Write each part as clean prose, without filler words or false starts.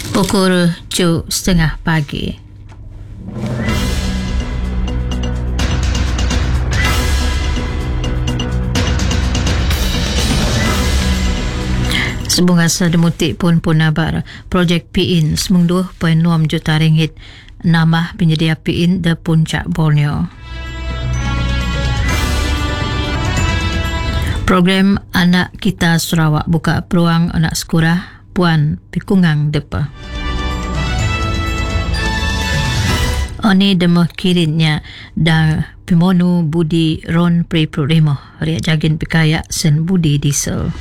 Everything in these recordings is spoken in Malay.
Pukul 7.30 pagi. Sebunga sedemutik pun nabar projek PIN semung 2.6 juta ringgit nama penyedia PIN di Puncak Borneo. Program Anak Kita Sarawak buka peluang anak sekolah Puan Pikungang Depa. Oni demo kirinnya dan pimonu budi ron pre-primo riak jagin pikaya sen budi diesel.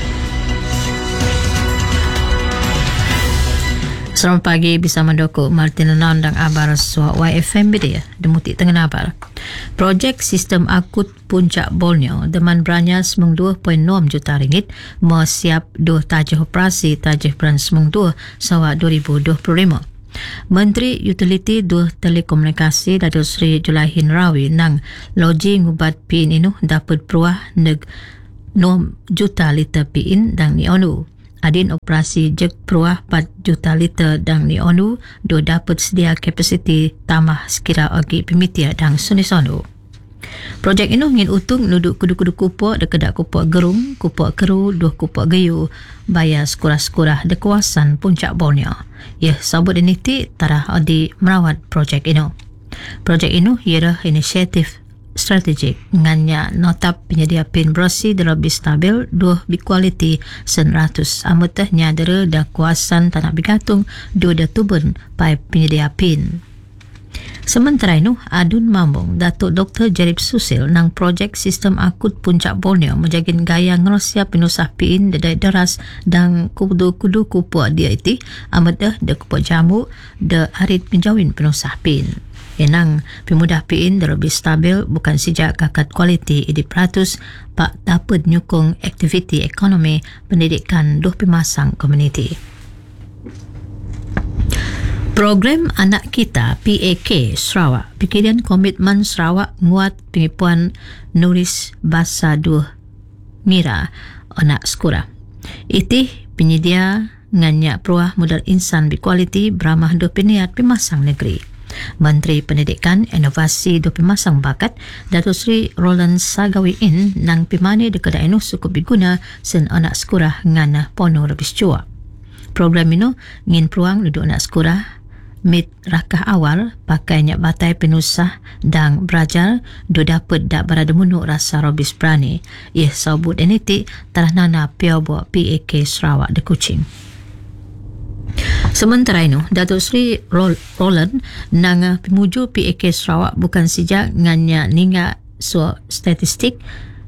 Selamat pagi, bisa mendokok Martin Lenon dan Abar Suak YFM Media demutik tengah abar. Projek Sistem Akut Puncak Borneo deman beranya semung 2.6 juta ringgit siap 2 tajih operasi tajih beran semung 2 sawa 2025. Menteri Utiliti 2 Telekomunikasi Datuk Seri Julahin Rawi nang loji ngubat PIN inu dapat peruah neg 6 juta liter PIN dan nionu. Adin operasi jek peruah 4 juta liter dan nionu do dapat sedia kapasiti tamah sekira agi pemitia dan sunisonu. Projek ini ngin utung nuduk kudu-kudu kupok dekedak kupok gerung, kupok keru, 2 kupok geyu bayar sekurah-sekurah de kawasan Puncak Borneo. Sabut ini tarah adi merawat projek ini. Projek ini ialah inisiatif strategik ngannya notap penyedia PIN bersih dan lebih stabil 2 berkualiti 100 amatahnya dera dan kuasan tanah bergantung 2 datubun pai penyedia PIN. Sementara itu, Adun Mambung, Datuk Dr. Jarib Susil nang projek Sistem Akut Puncak Borneo menjagin gaya ngerosya penusah PIN dedai deras dan kudu-kudu kupuk dia iti amadah de kupuk jamu de arit menjawin penusah PIN. Enang pemudah PIN lebih stabil bukan sejak kakat kualiti 80% pak dapat nyukung aktiviti ekonomi pendidikan doh pemasang komuniti. Program Anak Kita PAK Sarawak pikiran komitmen Sarawak nguat pengipuan nulis bahasa 2 Mira anak sekolah. Itih penyedia nganyak peruah modal insan berkualiti beramah do peniat pemasang negeri. Menteri Pendidikan, Inovasi dan Pemasang Bakat Datuk Seri Roland Sagawiin nang pimane de kedai inu cukup diguna sen anak sekolah ngana pono lebih jua. Program inu ngin peluang duduk anak sekolah mit rakah awal pakainya batai penusah dan belajar do dapat dak berada munuk rasa robis berani. Sabut eniti tarah nana piawa PAK Sarawak de Kuching. Sementara itu, Datuk Seri Roland nang pemuju PAK Sarawak bukan sejak nganya ninga statistik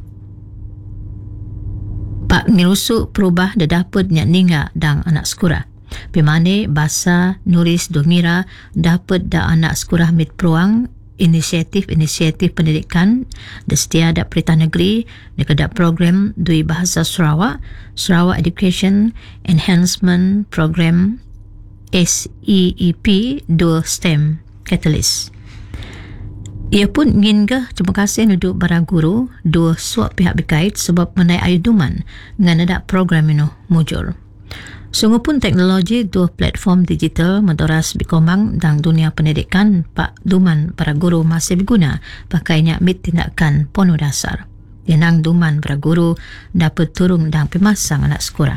pak nirusuk perubah dah dapat ninga dan anak sekolah. Pemane bahasa nulis domira dapat dah anak sekolah mit peruang inisiatif pendidikan setia ada Perintah Negeri dekat program Dui Bahasa Sarawak Education Enhancement Program SEEP 2 STEM Catalyst. Ia pun ingin terima kasih nuduk barang guru 2 suap pihak berkait sebab menaik ayuduman dengan ada program ini mujur. Sungguh pun teknologi 2 platform digital mendoras berkembang dalam dunia pendidikan pak duman para guru masih berguna pakainya mit tindakan pono dasar. Yenang duman para guru dapat turun dan pemasang anak sekolah.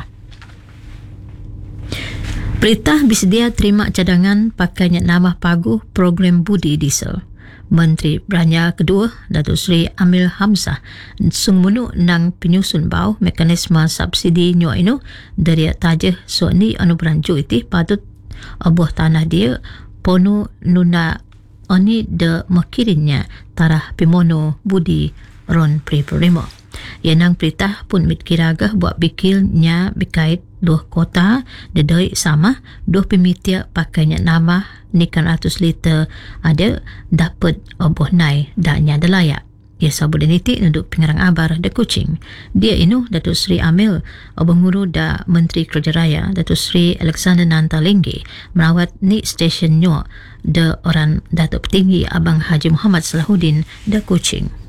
Perintah bersedia terima cadangan pakainya nama paguh program budi diesel. Menteri Belanja kedua Datuk Seri Amil Hamzah sungmunu nang penyusun bau mekanisme subsidi nyo inu dari tajah so ni anu beranju iti patut abuh tanah dia ponu nuna oni de makirinnya tarah pimono budi ron pre-primo. Yenang perintah pun mitkiragah buat bikilnya berkait 2 kota dedoi sama 2 pemitia pakainya nama nikan 100 liter ada dapat oboh nai daknya ada layak. Sabut deniti nuduk pengarang abar de Kuching. Dia inu Datuk Seri Amil obong guru da Menteri Kerja Raya Datuk Seri Alexander Nantalinggi merawat ni stesen nyo de orang Datuk Petinggi Abang Haji Muhammad Salahuddin de Kuching.